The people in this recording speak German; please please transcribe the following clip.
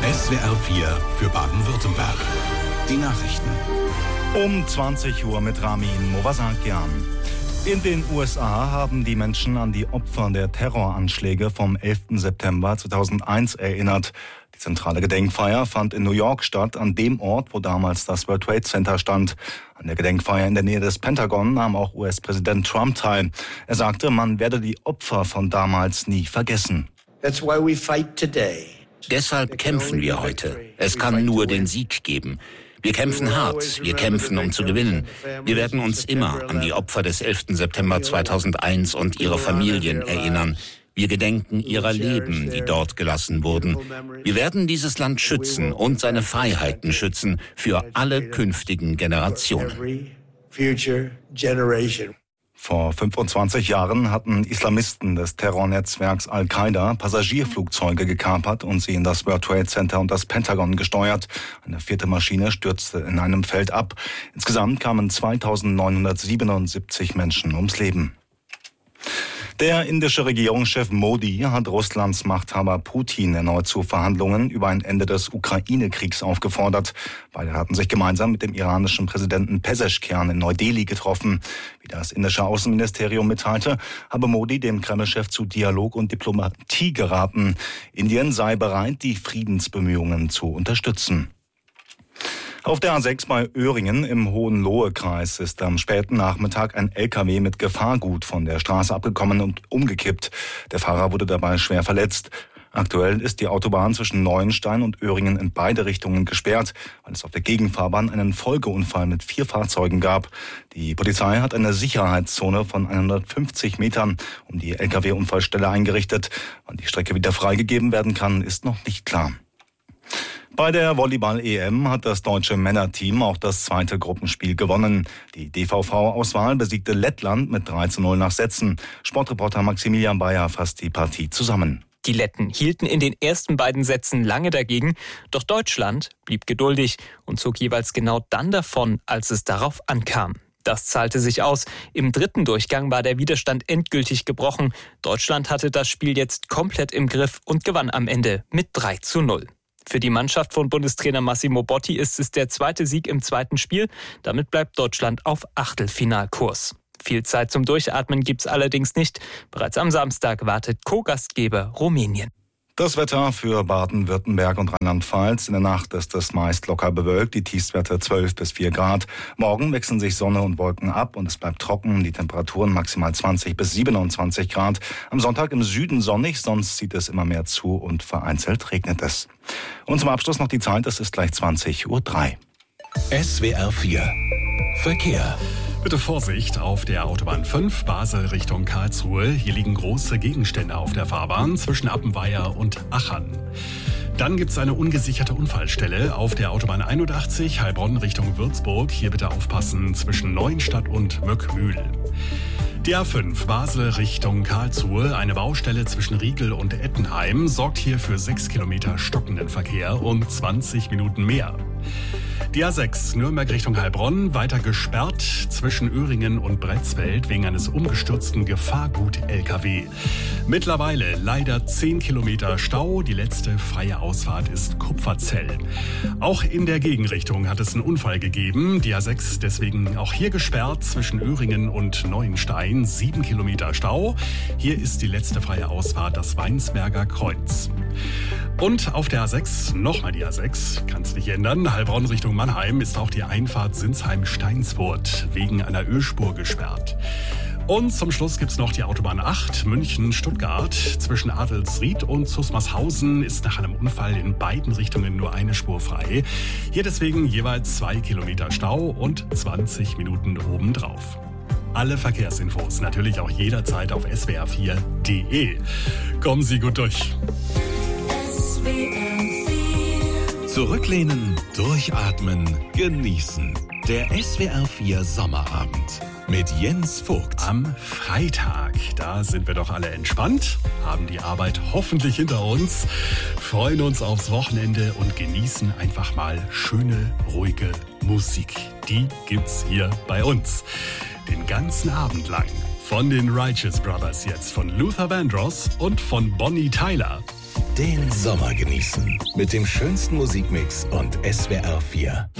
SWR 4 für Baden-Württemberg. Die Nachrichten. Um 20 Uhr mit Ramin Movasakian. In den USA haben die Menschen an die Opfer der Terroranschläge vom 11. September 2001 erinnert. Die zentrale Gedenkfeier fand in New York statt, an dem Ort, wo damals das World Trade Center stand. An der Gedenkfeier in der Nähe des Pentagon nahm auch US-Präsident Trump teil. Er sagte, man werde die Opfer von damals nie vergessen. That's why we fight today. Deshalb kämpfen wir heute. Es kann nur den Sieg geben. Wir kämpfen hart, wir kämpfen, um zu gewinnen. Wir werden uns immer an die Opfer des 11. September 2001 und ihre Familien erinnern. Wir gedenken ihrer Leben, die dort gelassen wurden. Wir werden dieses Land schützen und seine Freiheiten schützen für alle künftigen Generationen. Vor 25 Jahren hatten Islamisten des Terrornetzwerks Al-Qaida Passagierflugzeuge gekapert und sie in das World Trade Center und das Pentagon gesteuert. Eine 4. Maschine stürzte in einem Feld ab. Insgesamt kamen 2977 Menschen ums Leben. Der indische Regierungschef Modi hat Russlands Machthaber Putin erneut zu Verhandlungen über ein Ende des Ukraine-Kriegs aufgefordert. Beide hatten sich gemeinsam mit dem iranischen Präsidenten Pezeshkian in Neu-Delhi getroffen. Wie das indische Außenministerium mitteilte, habe Modi dem Kreml-Chef zu Dialog und Diplomatie geraten. Indien sei bereit, die Friedensbemühungen zu unterstützen. Auf der A6 bei Öhringen im Hohenlohe-Kreis ist am späten Nachmittag ein LKW mit Gefahrgut von der Straße abgekommen und umgekippt. Der Fahrer wurde dabei schwer verletzt. Aktuell ist die Autobahn zwischen Neuenstein und Öhringen in beide Richtungen gesperrt, weil es auf der Gegenfahrbahn einen Folgeunfall mit 4 Fahrzeugen gab. Die Polizei hat eine Sicherheitszone von 150 Metern um die LKW-Unfallstelle eingerichtet. Wann die Strecke wieder freigegeben werden kann, ist noch nicht klar. Bei der Volleyball-EM hat das deutsche Männerteam auch das zweite Gruppenspiel gewonnen. Die DVV-Auswahl besiegte Lettland mit 3:0 nach Sätzen. Sportreporter Maximilian Bayer fasst die Partie zusammen. Die Letten hielten in den ersten beiden Sätzen lange dagegen, doch Deutschland blieb geduldig und zog jeweils genau dann davon, als es darauf ankam. Das zahlte sich aus. Im dritten Durchgang war der Widerstand endgültig gebrochen. Deutschland hatte das Spiel jetzt komplett im Griff und gewann am Ende mit 3:0. Für die Mannschaft von Bundestrainer Massimo Botti ist es der zweite Sieg im zweiten Spiel. Damit bleibt Deutschland auf Achtelfinalkurs. Viel Zeit zum Durchatmen gibt's allerdings nicht. Bereits am Samstag wartet Co-Gastgeber Rumänien. Das Wetter für Baden-Württemberg und Rheinland-Pfalz. In der Nacht ist es meist locker bewölkt, die Tiefstwerte 12 bis 4 Grad. Morgen wechseln sich Sonne und Wolken ab und es bleibt trocken. Die Temperaturen maximal 20 bis 27 Grad. Am Sonntag im Süden sonnig, sonst zieht es immer mehr zu und vereinzelt regnet es. Und zum Abschluss noch die Zeit, es ist gleich 20:03 Uhr. SWR 4 Verkehr. Bitte Vorsicht auf der Autobahn 5 Basel Richtung Karlsruhe. Hier liegen große Gegenstände auf der Fahrbahn zwischen Appenweier und Achern. Dann gibt es eine ungesicherte Unfallstelle auf der Autobahn 81 Heilbronn Richtung Würzburg. Hier bitte aufpassen zwischen Neuenstadt und Möckmühl. Die A5 Basel Richtung Karlsruhe, eine Baustelle zwischen Riegel und Ettenheim, sorgt hier für 6 Kilometer stockenden Verkehr und 20 Minuten mehr. Die A6 Nürnberg Richtung Heilbronn, weiter gesperrt zwischen Öhringen und Bretzfeld wegen eines umgestürzten Gefahrgut-LKW. Mittlerweile leider 10 Kilometer Stau, die letzte freie Ausfahrt ist Kupferzell. Auch in der Gegenrichtung hat es einen Unfall gegeben, die A6 deswegen auch hier gesperrt zwischen Öhringen und Neuenstein, 7 Kilometer Stau. Hier ist die letzte freie Ausfahrt das Weinsberger Kreuz. Und auf der A6, nochmal die A6, kann es nicht ändern, Heilbronn Richtung Mannheim ist auch die Einfahrt Sinsheim-Steinsfurt wegen einer Ölspur gesperrt. Und zum Schluss gibt's noch die Autobahn 8 München-Stuttgart. Zwischen Adelsried und Zusmarshausen ist nach einem Unfall in beiden Richtungen nur eine Spur frei. Hier deswegen jeweils 2 Kilometer Stau und 20 Minuten obendrauf. Alle Verkehrsinfos natürlich auch jederzeit auf swr4.de. Kommen Sie gut durch. Zurücklehnen, durchatmen, genießen. Der SWR 4 Sommerabend mit Jens Vogt. Am Freitag, da sind wir doch alle entspannt, haben die Arbeit hoffentlich hinter uns, freuen uns aufs Wochenende und genießen einfach mal schöne, ruhige Musik. Die gibt's hier bei uns. Den ganzen Abend lang. Von den Righteous Brothers jetzt, von Luther Vandross und von Bonnie Tyler. Den Sommer genießen mit dem schönsten Musikmix und SWR 4.